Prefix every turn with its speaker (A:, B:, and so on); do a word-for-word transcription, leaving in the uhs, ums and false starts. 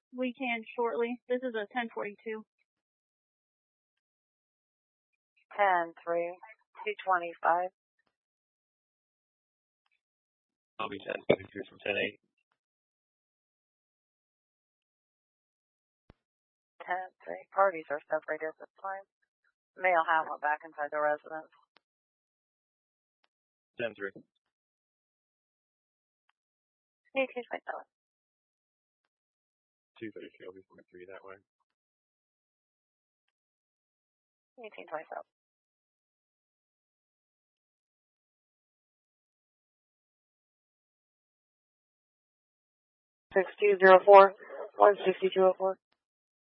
A: We can shortly. This is a ten forty-two.
B: ten three, two twenty-five.
C: I'll be ten forty-three from ten eight.
B: ten three. Parties are separated at this time. Male have went back inside the residence.
C: ten three.
B: eighteen twenty-seven.
C: two thirty-three, I'll be from three that way.
B: eighteen twenty-seven. six two zero four, one sixty two oh four.